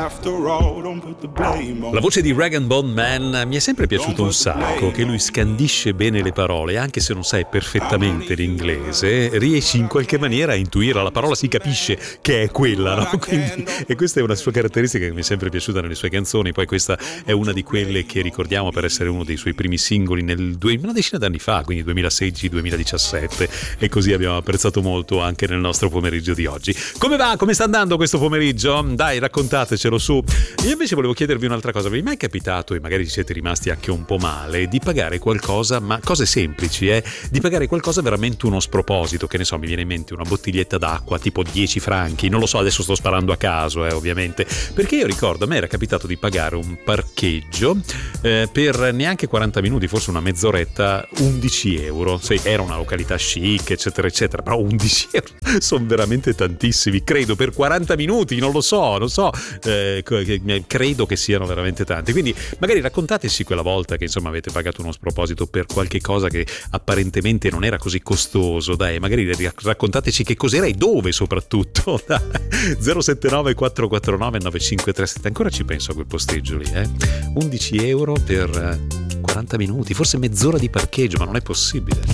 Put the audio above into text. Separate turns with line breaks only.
La voce di Rag Bone Man mi è sempre piaciuto un sacco, che lui scandisce bene le parole, anche se non sai perfettamente l'inglese, riesci in qualche maniera a intuire la parola, si capisce che è quella, no? Quindi, e questa è una sua caratteristica che mi è sempre piaciuta nelle sue canzoni. Poi questa è una di quelle che ricordiamo per essere uno dei suoi primi singoli una decina d'anni fa, quindi 2016-2017, e così abbiamo apprezzato molto anche nel nostro pomeriggio di oggi. Come va? Come sta andando questo pomeriggio? Dai, raccontatecelo su. Io invece volevo chiedervi un'altra cosa. Vi è mai capitato, e magari ci siete rimasti anche un po' male, di pagare qualcosa, ma cose semplici, di pagare qualcosa veramente uno sproposito? Che ne so, mi viene in mente una bottiglietta d'acqua tipo 10 franchi, non lo so, adesso sto sparando a caso, ovviamente, perché io ricordo, a me era capitato di pagare un parcheggio per neanche 40 minuti, forse una mezz'oretta, 11 euro. Sì, era una località chic, eccetera eccetera, però 11 euro sono veramente tantissimi, credo, per 40 minuti, non so, credo che siano veramente tanti. Quindi magari raccontateci quella volta che insomma avete pagato uno sproposito per qualche cosa che apparentemente non era così costoso, dai, magari raccontateci che cos'era e dove soprattutto. 079 449 9537, ancora ci penso a quel posteggio lì, 11 euro per 40 minuti, forse mezz'ora di parcheggio, ma non è possibile.